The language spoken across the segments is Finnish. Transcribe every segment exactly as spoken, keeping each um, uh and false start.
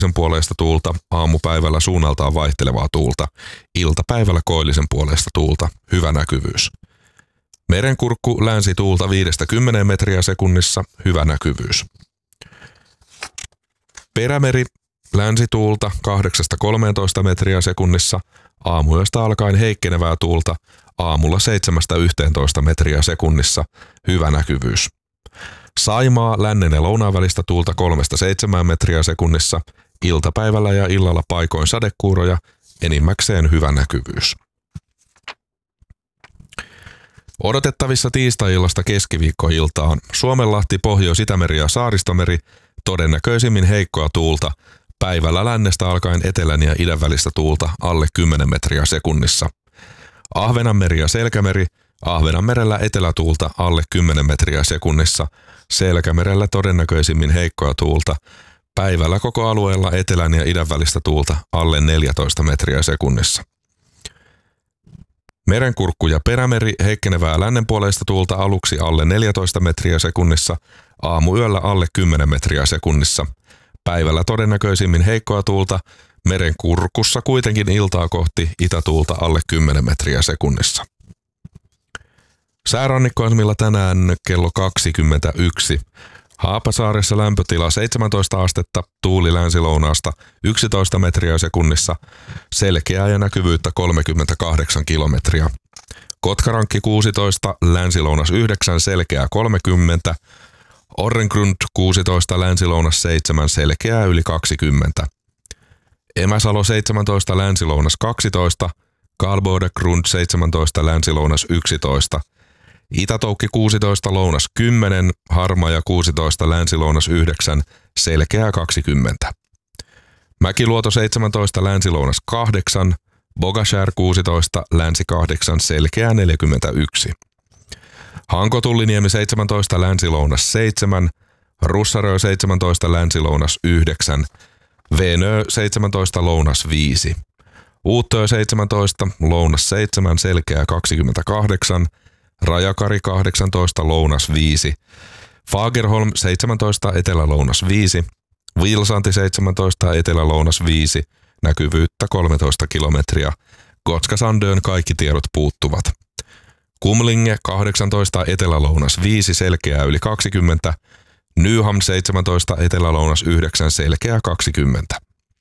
puoleista tuulta, aamupäivällä suunnaltaan vaihtelevaa tuulta, iltapäivällä koillisen puoleista tuulta, hyvä näkyvyys. Merenkurkku länsituulta viidestä kymmeneen metriä sekunnissa, hyvä näkyvyys. Perämeri länsituulta kahdeksasta kolmeentoista metriä sekunnissa, aamuyöstä alkaen heikkenevää tuulta, aamulla seitsemästä yhteentoista metriä sekunnissa, hyvä näkyvyys. Saimaa lännen ja lounaan välistä tuulta kolmesta seitsemään metriä sekunnissa, iltapäivällä ja illalla paikoin sadekuuroja, enimmäkseen hyvä näkyvyys. Odotettavissa tiistai-illasta keskiviikkoiltaan Suomenlahti, Pohjois-Itämeri ja Saaristomeri, todennäköisimmin heikkoa tuulta, päivällä lännestä alkaen etelän ja idän välistä tuulta alle kymmenen metriä sekunnissa. Ahvenanmeri ja Selkämeri, Ahvenanmerellä etelätuulta alle kymmenen metriä sekunnissa, Selkämerellä todennäköisimmin heikkoa tuulta, päivällä koko alueella etelän ja idän välistä tuulta alle neljätoista metriä sekunnissa. Merenkurkku ja Perämeri, heikkenevää lännenpuoleista tuulta aluksi alle neljätoista metriä sekunnissa, aamuyöllä alle kymmenen metriä sekunnissa. Päivällä todennäköisimmin heikkoa tuulta, Merenkurkussa kuitenkin iltaa kohti itätuulta alle kymmenen metriä sekunnissa. Säärannikkoasemilla tänään kello kaksikymmentäyksi. Haapasaaressa lämpötila seitsemäntoista astetta, tuuli länsilounaasta yksitoista metriä sekunnissa, selkeää ja näkyvyyttä kolmekymmentäkahdeksan kilometriä. Kotkarankki kuusitoista, länsilounas yhdeksän, selkeää kolmekymmentä. Orrengrund kuusitoista, länsilounas seitsemän, selkeää yli kaksikymmentä. Emäsalo seitsemäntoista, länsilounas kaksitoista, Karlbodegrund seitsemäntoista, länsilounas yksitoista. Itätoukki kuusitoista, lounas kymmenen, Harmaja kuusitoista, länsilounas yhdeksän, selkeää kaksikymmentä. Mäkiluoto seitsemäntoista, länsilounas kahdeksan, Bogashär kuusitoista, länsi kahdeksan, selkeää neljäkymmentäyksi. Hankotulliniemi seitsemäntoista, länsilounas seitsemän, Russarö seitsemäntoista, länsilounas yhdeksän, Venö seitsemäntoista, lounas viisi. Uuttöö seitsemäntoista, lounas seitsemän, selkeää kaksikymmentäkahdeksan, Rajakari kahdeksantoista, lounas viisi, Fagerholm seitsemäntoista, etelä-lounas viisi, Vilsanti seitsemäntoista, etelä-lounas viisi, näkyvyyttä kolmetoista kilometriä, Gotska-Sandön kaikki tiedot puuttuvat. Kumlinge kahdeksantoista, etelä-lounas viisi, selkeää yli kaksikymmentä, Nyham seitsemäntoista, etelä-lounas yhdeksän, selkeää kaksikymmentä.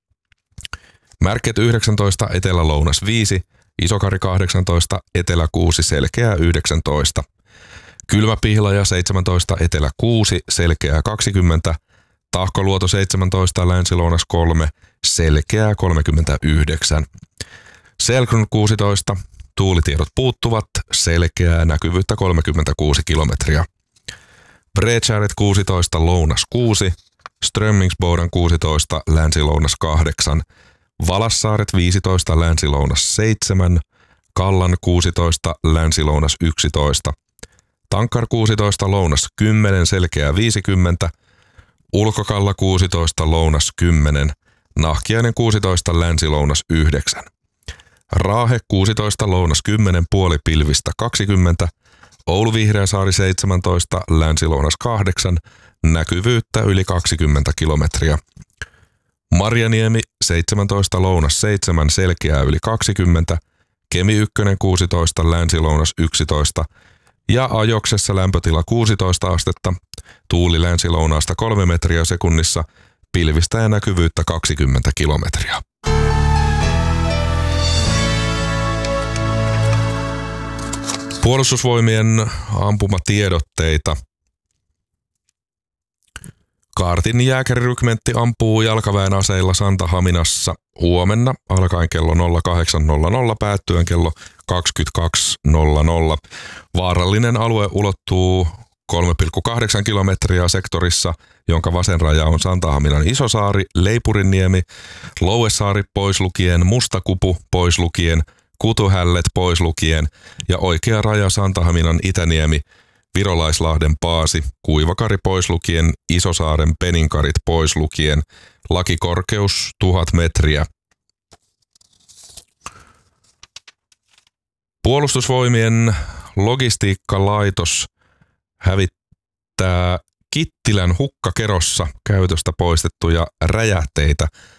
Märket yhdeksäntoista, etelä-lounas viisi, Isokari kahdeksantoista, etelä kuusi, selkeää yhdeksäntoista. Kylmäpihlaja seitsemäntoista, etelä kuusi, selkeää kaksikymmentä. Tahkoluoto seitsemäntoista, länsilounas kolme, selkeää kolmekymmentäyhdeksän. Selgrun kuusitoista, tuulitiedot puuttuvat, selkeää näkyvyyttä kolmekymmentäkuusi kilometriä. Bredskäret kuusitoista, lounas kuusi, Strömmingsboden kuusitoista, länsilounas kahdeksan. Valassaaret viisitoista, länsilounas seitsemän, Kallan kuusitoista, länsilounas yksitoista, Tankkar kuusitoista, lounas kymmenen, selkeää viisikymmentä, Ulkokalla kuusitoista, lounas kymmenen, Nahkiainen kuusitoista, länsilounas yhdeksän, Raahe kuusitoista, lounas kymmenen, puoli pilvistä kaksikymmentä, Oulu Vihreäsaari seitsemäntoista, länsilounas kahdeksan, näkyvyyttä yli kaksikymmentä kilometriä. Marjaniemi seitsemäntoista, lounas seitsemän, selkeää yli kaksikymmentä, Kemi yksi kuusitoista, länsilounas yksitoista ja Ajoksessa lämpötila kuusitoista astetta, tuuli länsilounaasta kolme metriä sekunnissa, pilvistä ja näkyvyyttä kaksikymmentä kilometriä. Puolustusvoimien ampumatiedotteita. Kaartin jääkärirykmentti ampuu jalkaväen aseilla Santahaminassa huomenna alkaen kello nolla kahdeksan nolla nolla päättyen kello kaksikymmentäkaksi nolla nolla. Vaarallinen alue ulottuu kolme pilkku kahdeksan kilometriä sektorissa, jonka vasen raja on Santahaminan Isosaari, Leipurinniemi, Louesaari pois lukien, Mustakupu pois lukien, Kutuhället pois lukien ja oikea raja Santahaminan Itäniemi, Virolaislahden Paasi, Kuivakari pois lukien, Isosaaren Peninkarit pois lukien, lakikorkeus tuhat metriä. Puolustusvoimien logistiikkalaitos hävittää Kittilän hukkakerossa käytöstä poistettuja räjähteitä